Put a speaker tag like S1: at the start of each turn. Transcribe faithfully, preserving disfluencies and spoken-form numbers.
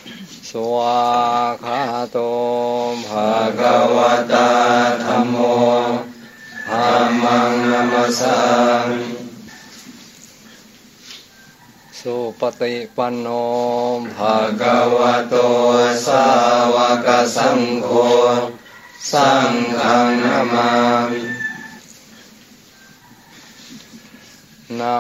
S1: สวากขาโตภะ
S2: ภะ
S1: คะ
S2: คะ
S1: วะ
S2: วะตาธัมโมธัมมังนัมสสามิ
S1: สุปฏิปันโนภะ
S2: ภะคะวะโตสาวกสังโฆสังฆังนามามิ